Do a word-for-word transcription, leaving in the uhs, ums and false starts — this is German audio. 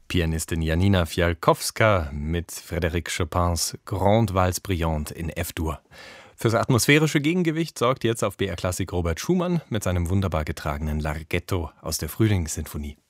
Pianistin Janina Fialkowska mit Frédéric Chopins Grande Valse Brillante in F-Dur. Fürs atmosphärische Gegengewicht sorgt jetzt auf B R Klassik Robert Schumann mit seinem wunderbar getragenen Larghetto aus der Frühlingssinfonie.